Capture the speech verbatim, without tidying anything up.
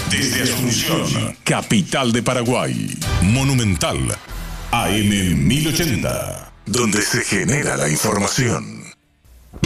Desde Asunción, capital de Paraguay. Monumental A M mil ochenta, donde se genera la información.